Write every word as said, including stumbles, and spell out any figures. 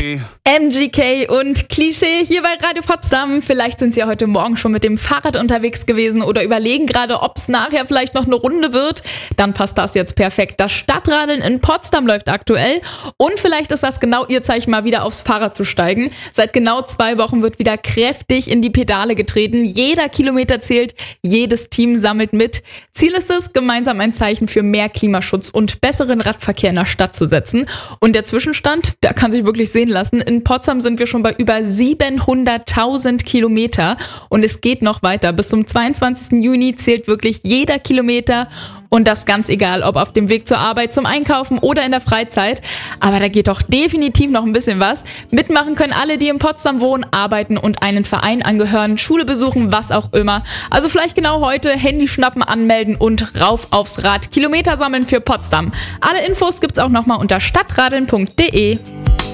M G K und Klischee hier bei Radio Potsdam. Vielleicht sind Sie ja heute Morgen schon mit dem Fahrrad unterwegs gewesen oder überlegen gerade, ob es nachher vielleicht noch eine Runde wird. Dann passt das jetzt perfekt. Das Stadtradeln in Potsdam läuft aktuell und vielleicht ist das genau Ihr Zeichen, mal wieder aufs Fahrrad zu steigen. Seit genau zwei Wochen wird wieder kräftig in die Pedale getreten. Jeder Kilometer zählt, jedes Team sammelt mit. Ziel ist es, gemeinsam ein Zeichen für mehr Klimaschutz und besseren Radverkehr in der Stadt zu setzen. Und der Zwischenstand, der kann sich wirklich sehen lassen. In Potsdam sind wir schon bei über siebenhunderttausend Kilometer und es geht noch weiter. Bis zum zweiundzwanzigsten Juni zählt wirklich jeder Kilometer und das ganz egal, ob auf dem Weg zur Arbeit, zum Einkaufen oder in der Freizeit. Aber da geht doch definitiv noch ein bisschen was. Mitmachen können alle, die in Potsdam wohnen, arbeiten und einen Verein angehören, Schule besuchen, was auch immer. Also vielleicht genau heute Handy schnappen, anmelden und rauf aufs Rad. Kilometer sammeln für Potsdam. Alle Infos gibt's auch nochmal unter stadtradeln punkt de.